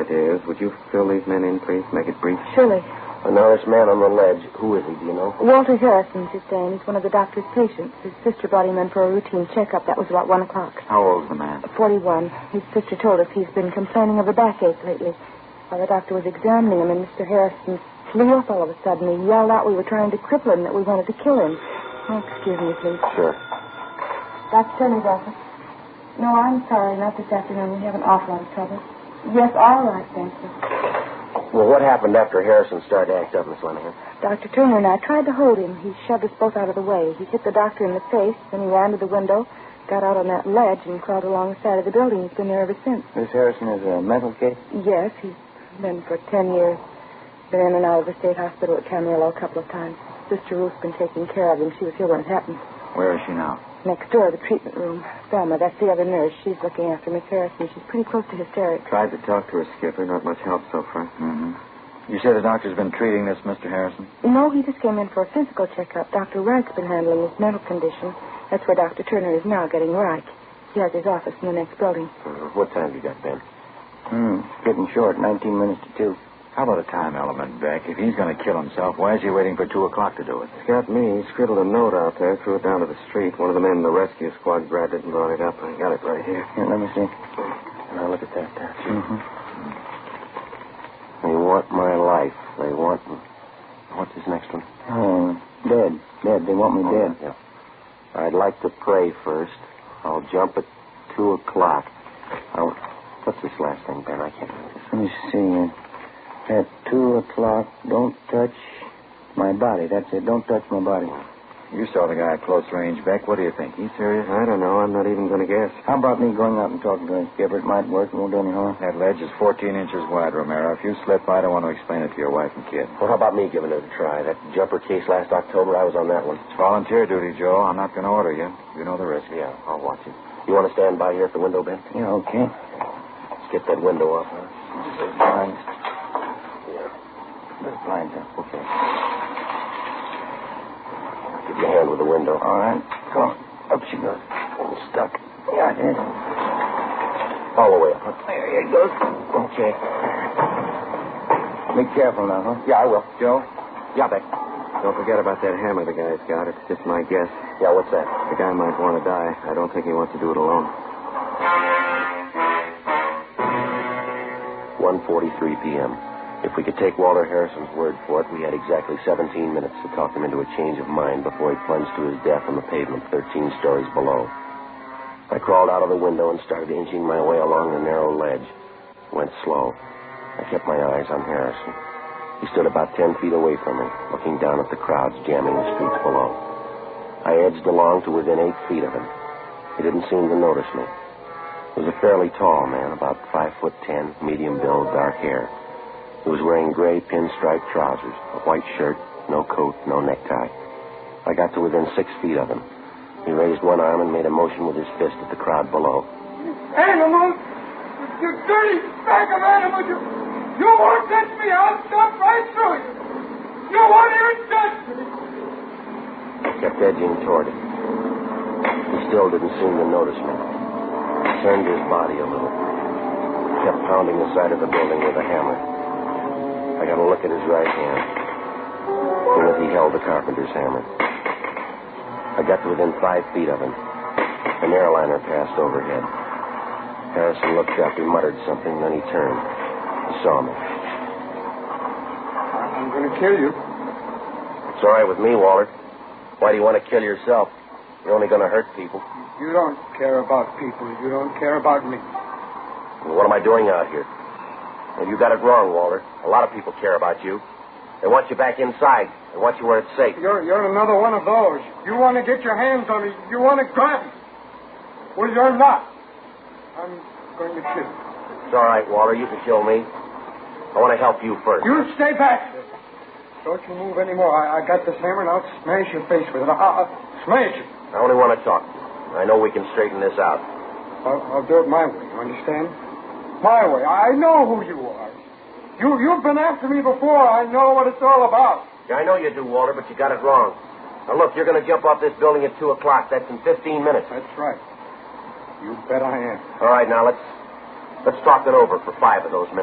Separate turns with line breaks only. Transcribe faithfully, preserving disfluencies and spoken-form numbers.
it is. Would you fill these men in, please? Make it brief.
Surely.
Well, now, this man on the ledge, who is he, do you know?
Walter Harrison's his name. He's one of the doctor's patients. His sister brought him in for a routine checkup. That was about one o'clock.
How old's the man?
forty-one. His sister told us he's been complaining of a backache lately. While the doctor was examining him, and Mister Harrison flew up all of a sudden. He yelled out we were trying to cripple him, that we wanted to kill him. Oh, excuse me, please.
Sure.
Doctor Turner's office. No, I'm sorry. Not this afternoon. We have an awful lot of trouble. Yes, all right, thank you.
Well, what happened after Harrison started to act up, Miss Lenahan?
Doctor Turner and I tried to hold him. He shoved us both out of the way. He hit the doctor in the face, then he ran to the window, got out on that ledge, and crawled along the side of the building. He's been there ever since.
Miss Harrison is a mental case?
Yes, he's been for ten years. Been in and out of the state hospital at Camarillo a couple of times. Sister Ruth's been taking care of him. She was here when it happened.
Where is she now?
Next door, the treatment room. Thelma, that's the other nurse. She's looking after Miss Harrison. She's pretty close to hysterics.
Tried to talk to her, Skipper. Not much help so far.
Mm-hmm. You say the doctor's been treating this, Mister Harrison?
No, he just came in for a physical checkup. Doctor Wright's been handling his mental condition. That's where Doctor Turner is now, getting Reich. He has his office in the next building.
Uh, what time you got, Ben?
Hmm, it's getting short. Nineteen minutes to two.
How about a time element, Beck? If he's going to kill himself, why is he waiting for two o'clock to do it?
It's got me. He scribbled a note out there, threw it down to the street. One of the men in the rescue squad grabbed it and brought it up. I got it right here.
Here, let me see. Now, look at that there.
Mm-hmm.
They want my life. They want... What's his next one?
Oh, dead. Dead. They want me
Oh,
dead.
Yeah. I'd like to pray first. I'll jump at two o'clock. I'll... What's this last thing, Ben? I can't remember.
Let me see. At two o'clock, don't touch my body. That's it. Don't touch my body.
You saw the guy at close range, Beck. What do you think? He's serious?
I don't know. I'm not even going to guess. How about me going out and talking to him, Skipper? It might work. It won't do any harm.
That ledge is fourteen inches wide, Romero. If you slip, I don't want to explain it to your wife and kid.
Well, how about me giving it a try? That jumper case last October, I was on that one.
It's volunteer duty, Joe. I'm not going to order you. You know the risk.
Yeah, I'll watch it. You want to stand by here at the window, Ben?
Yeah, okay.
Let's get that window up, huh?
Fine.
Yeah.
This blinds up.
Okay. Give your hand with the window.
All right. Come on. Up she goes.
I'm stuck.
Yeah, it is.
All the way up, huh?
There it goes.
Okay.
Be careful now, huh?
Yeah, I will.
Joe?
Yeah, Beck.
Don't forget about that hammer the guy's got. It's just my guess.
Yeah, what's that?
The guy might want to die. I don't think he wants to do it alone.
one forty-three p.m. If we could take Walter Harrison's word for it, we had exactly seventeen minutes to talk him into a change of mind before he plunged to his death on the pavement thirteen stories below. I crawled out of the window and started inching my way along the narrow ledge. Went slow. I kept my eyes on Harrison. He stood about ten feet away from me, looking down at the crowds jamming the streets below. I edged along to within eight feet of him. He didn't seem to notice me. He was a fairly tall man, about five foot ten, medium build, dark hair. He was wearing gray pinstripe trousers, a white shirt, no coat, no necktie. I got to within six feet of him. He raised one arm and made a motion with his fist at the crowd below.
Animal! You dirty bag of animals! You, you won't touch me! I'll stomp right through you! You won't even touch me!
I kept edging toward him. He still didn't seem to notice me. He turned his body a little. Kept pounding the side of the building with a hammer. I got a look at his right hand. In it, he held the carpenter's hammer. I got to within five feet of him. An airliner passed overhead. Harrison looked up. He muttered something, then he turned. He saw me.
I'm going to kill you.
It's all right with me, Walter. Why do you want to kill yourself? You're only going to hurt people.
You don't care about people. You don't care about me.
Well, what am I doing out here? Well, you got it wrong, Walter. A lot of people care about you. They want you back inside. They want you where it's safe.
You're, you're another one of those. You want to get your hands on me. You want to grab me. Well, you're not. I'm going to kill you.
It's all right, Walter. You can kill me. I want to help you first.
You stay back. Don't you move anymore. I, I got this hammer, and I'll smash your face with it. I'll, I'll smash it.
I only want to talk to you. I know we can straighten this out.
I'll, I'll do it my way. You understand? My way. I know who you are. You, you've been after me before. I know what it's all about.
Yeah, I know you do, Walter, but you got it wrong. Now, look, you're going to jump off this building at two o'clock. That's in fifteen minutes.
That's right. You bet I am.
All right, now, let's let's talk it over for five of those minutes.